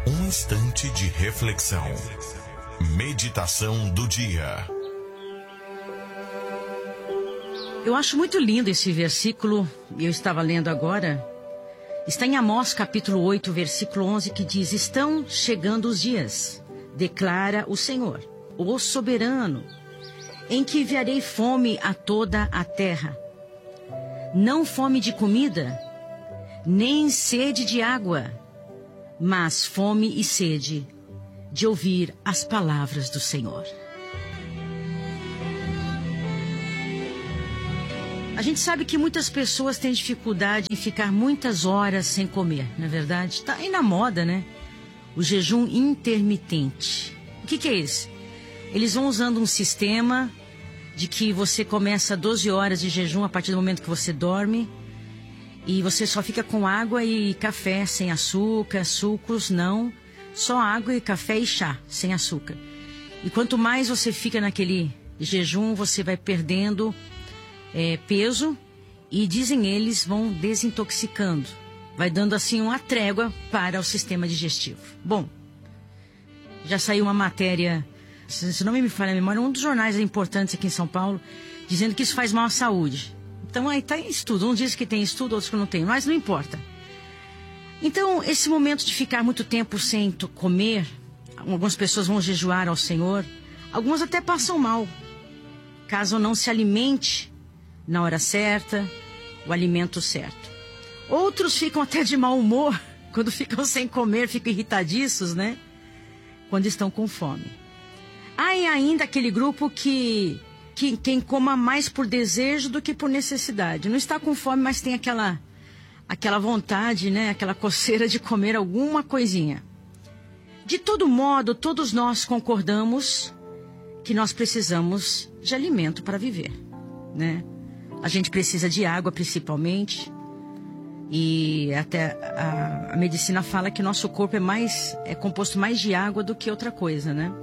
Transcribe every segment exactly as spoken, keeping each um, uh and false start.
Um instante de reflexão. Meditação do dia. Eu acho muito lindo esse versículo, eu estava lendo agora. Está em Amós capítulo oito, versículo onze, que diz: estão chegando os dias, declara o Senhor, o soberano, em que enviarei fome a toda a terra. Não fome de comida, nem sede de água, mas fome e sede de ouvir as palavras do Senhor. A gente sabe que muitas pessoas têm dificuldade em ficar muitas horas sem comer, não é verdade? Está aí na moda, né? O jejum intermitente. O que que é isso? Eles vão usando um sistema de que você começa doze horas de jejum a partir do momento que você dorme, e você só fica com água e café, sem açúcar, sucos, não. Só água e café e chá, sem açúcar. E quanto mais você fica naquele jejum, você vai perdendo é, peso, e dizem eles, vão desintoxicando. Vai dando assim uma trégua para o sistema digestivo. Bom, já saiu uma matéria, se não me falha a memória, um dos jornais importantes aqui em São Paulo, dizendo que isso faz mal à saúde. Então aí está em estudo. Um diz que tem estudo, outros que não tem, mas não importa. Então, esse momento de ficar muito tempo sem comer, algumas pessoas vão jejuar ao Senhor, algumas até passam mal, caso não se alimente na hora certa, o alimento certo. Outros ficam até de mau humor, quando ficam sem comer, ficam irritadiços, né? Quando estão com fome. Há ainda aquele grupo que, que quem coma mais por desejo do que por necessidade. Não está com fome, mas tem aquela... aquela vontade, né? Aquela coceira de comer alguma coisinha. De todo modo, todos nós concordamos que nós precisamos de alimento para viver, né? A gente precisa de água, principalmente. E até a, a medicina fala que nosso corpo é mais é composto mais de água do que outra coisa, né?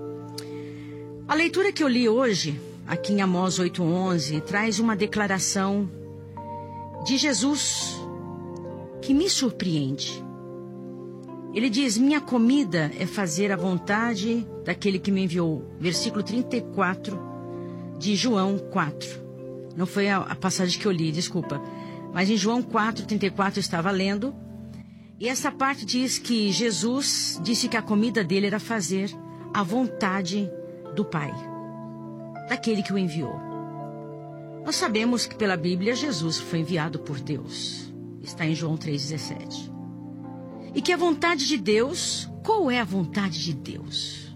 A leitura que eu li hoje, aqui em Amós oito, onze, traz uma declaração de Jesus que me surpreende. Ele diz: minha comida é fazer a vontade daquele que me enviou. Versículo trinta e quatro de João quatro. Não foi a, a passagem que eu li, desculpa. Mas em João quatro, trinta e quatro eu estava lendo. E essa parte diz que Jesus disse que a comida dele era fazer a vontade do Pai, daquele que o enviou. Nós sabemos que pela Bíblia Jesus foi enviado por Deus. Está em João três, dezessete. E que a vontade de Deus, qual é a vontade de Deus?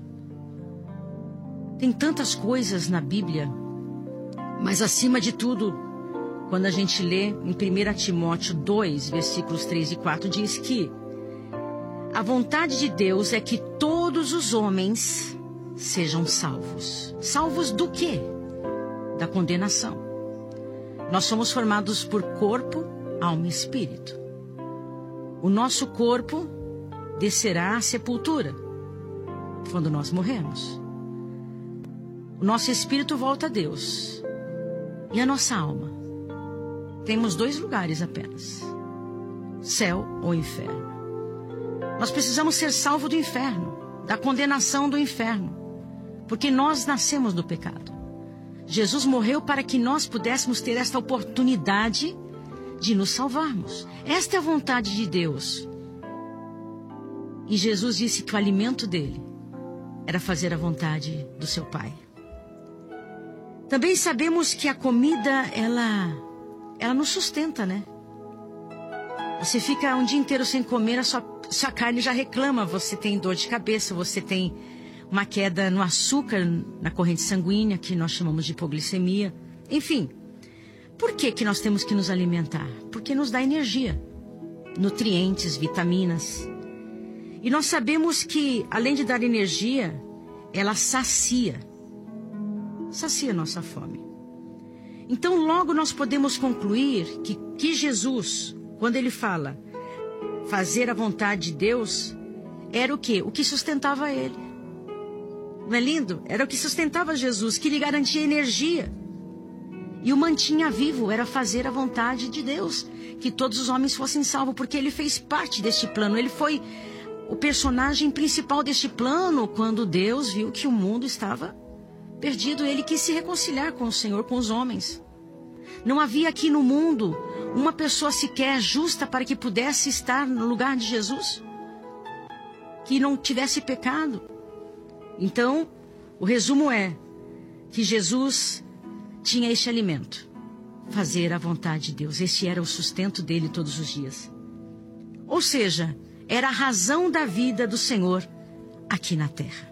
Tem tantas coisas na Bíblia, mas acima de tudo, quando a gente lê em primeiro Timóteo dois, versículos três e quatro, diz que a vontade de Deus é que todos os homens sejam salvos. Salvos do quê? Da condenação. Nós somos formados por corpo, alma e espírito. O nosso corpo descerá à sepultura quando nós morrermos. O nosso espírito volta a Deus. E a nossa alma? Temos dois lugares apenas: céu ou inferno. Nós precisamos ser salvos do inferno, da condenação do inferno, porque nós nascemos do pecado. Jesus morreu para que nós pudéssemos ter esta oportunidade de nos salvarmos. Esta é a vontade de Deus. E Jesus disse que o alimento dele era fazer a vontade do seu Pai. Também sabemos que a comida, ela, ela nos sustenta, né? Você fica um dia inteiro sem comer, a sua, sua carne já reclama. Você tem dor de cabeça, você tem uma queda no açúcar, na corrente sanguínea, que nós chamamos de hipoglicemia. Enfim, por que que nós temos que nos alimentar? Porque nos dá energia, nutrientes, vitaminas. E nós sabemos que, além de dar energia, ela sacia. Sacia nossa fome. Então, logo nós podemos concluir que, que Jesus, quando ele fala fazer a vontade de Deus, era o quê? O que sustentava ele. Não é lindo? Era o que sustentava Jesus, que lhe garantia energia. E o mantinha vivo, era fazer a vontade de Deus, que todos os homens fossem salvos, porque ele fez parte deste plano. Ele foi o personagem principal deste plano. Quando Deus viu que o mundo estava perdido, ele quis se reconciliar com o Senhor, com os homens. Não havia aqui no mundo uma pessoa sequer justa para que pudesse estar no lugar de Jesus, que não tivesse pecado. Então, o resumo é que Jesus tinha este alimento: fazer a vontade de Deus. Esse era o sustento dele todos os dias. Ou seja, era a razão da vida do Senhor aqui na terra.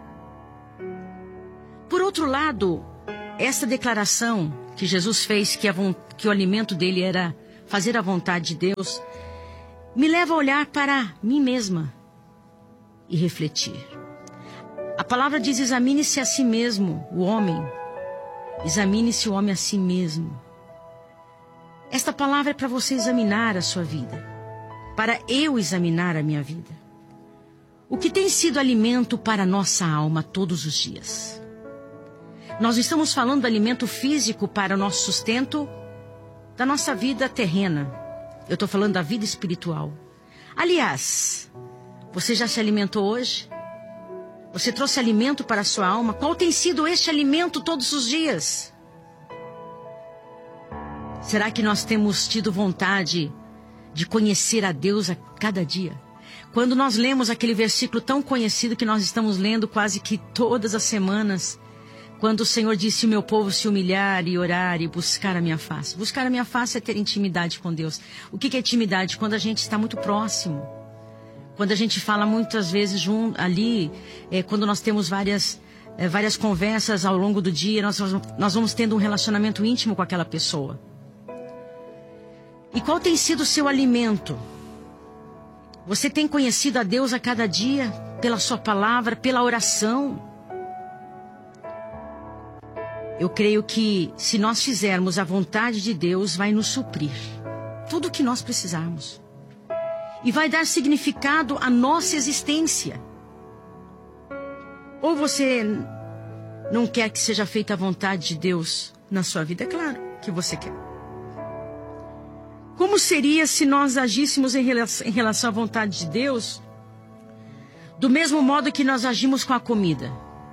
Por outro lado, essa declaração que Jesus fez, que, a, que o alimento dele era fazer a vontade de Deus, me leva a olhar para mim mesma e refletir. A palavra diz: examine-se a si mesmo, o homem. Examine-se o homem a si mesmo. Esta palavra é para você examinar a sua vida, para eu examinar a minha vida. O que tem sido alimento para a nossa alma todos os dias? Nós estamos falando do alimento físico para o nosso sustento da nossa vida terrena. Eu estou falando da vida espiritual. Aliás, você já se alimentou hoje? Você trouxe alimento para a sua alma? Qual tem sido este alimento todos os dias? Será que nós temos tido vontade de conhecer a Deus a cada dia? Quando nós lemos aquele versículo tão conhecido que nós estamos lendo quase que todas as semanas, quando o Senhor disse: o meu povo se humilhar e orar e buscar a minha face. Buscar a minha face é ter intimidade com Deus. O que é intimidade? Quando a gente está muito próximo. Quando a gente fala muitas vezes junto, ali, é, quando nós temos várias, é, várias conversas ao longo do dia, nós, nós vamos tendo um relacionamento íntimo com aquela pessoa. E qual tem sido o seu alimento? Você tem conhecido a Deus a cada dia, pela sua palavra, pela oração? Eu creio que se nós fizermos a vontade de Deus, vai nos suprir tudo o que nós precisarmos. E vai dar significado à nossa existência. Ou você não quer que seja feita a vontade de Deus na sua vida? É claro que você quer. Como seria se nós agíssemos em relação, em relação à vontade de Deus do mesmo modo que nós agimos com a comida?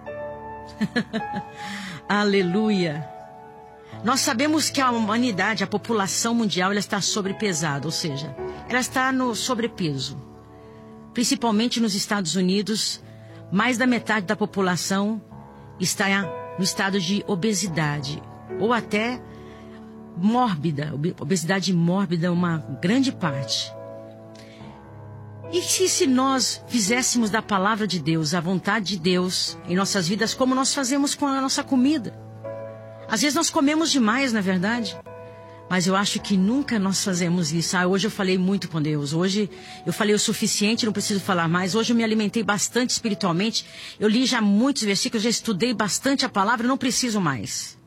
Aleluia! Nós sabemos que a humanidade, a população mundial, ela está sobrepesada, ou seja, ela está no sobrepeso. Principalmente nos Estados Unidos, mais da metade da população está no estado de obesidade, ou até mórbida. Obesidade mórbida é uma grande parte. E se, se nós fizéssemos da palavra de Deus, a vontade de Deus em nossas vidas, como nós fazemos com a nossa comida? Às vezes nós comemos demais, não é verdade? Mas eu acho que nunca nós fazemos isso. Ah, hoje eu falei muito com Deus. Hoje eu falei o suficiente, não preciso falar mais. Hoje eu me alimentei bastante espiritualmente. Eu li já muitos versículos, já estudei bastante a palavra, não preciso mais.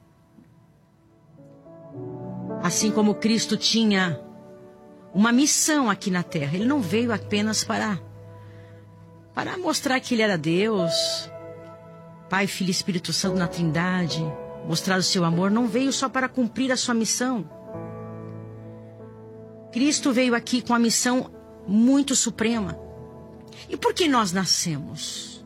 Assim como Cristo tinha uma missão aqui na terra. Ele não veio apenas para, para mostrar que ele era Deus, Pai, Filho e Espírito Santo na Trindade, mostrar o seu amor. Não veio só para cumprir a sua missão. Cristo veio aqui com a missão muito suprema. E por que nós nascemos?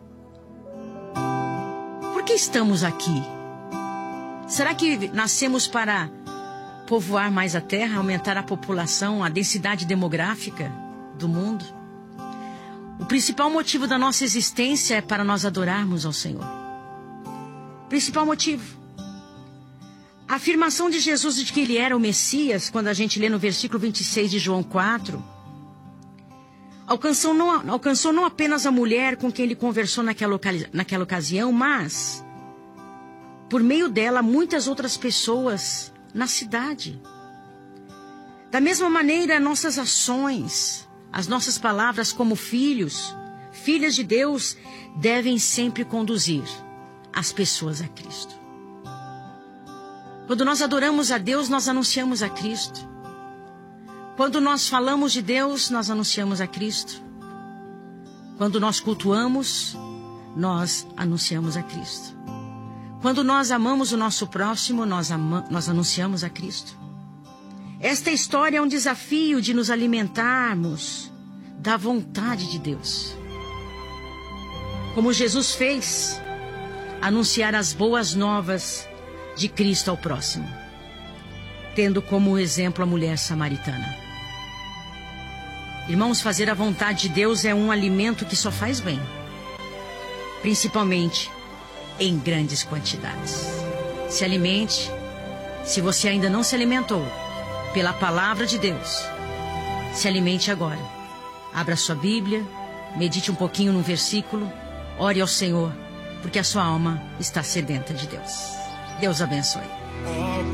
Por que estamos aqui? Será que nascemos para povoar mais a terra, aumentar a população, a densidade demográfica do mundo? O principal motivo da nossa existência é para nós adorarmos ao Senhor. Principal motivo. A afirmação de Jesus de que ele era o Messias, quando a gente lê no versículo vinte e seis de João quatro, alcançou não, alcançou não apenas a mulher com quem ele conversou naquela, naquela ocasião, mas, por meio dela, muitas outras pessoas na cidade. Da mesma maneira, nossas ações, as nossas palavras como filhos, filhas de Deus, devem sempre conduzir as pessoas a Cristo. Quando nós adoramos a Deus, nós anunciamos a Cristo. Quando nós falamos de Deus, nós anunciamos a Cristo. Quando nós cultuamos, nós anunciamos a Cristo. Quando nós amamos o nosso próximo, nós, ama, nós anunciamos a Cristo. Esta história é um desafio de nos alimentarmos da vontade de Deus. Como Jesus fez, anunciar as boas novas de Cristo ao próximo, tendo como exemplo a mulher samaritana. Irmãos, fazer a vontade de Deus é um alimento que só faz bem, principalmente em grandes quantidades. Se alimente, se você ainda não se alimentou, pela palavra de Deus. Se alimente agora. Abra sua Bíblia, medite um pouquinho num versículo, ore ao Senhor, porque a sua alma está sedenta de Deus. Deus abençoe.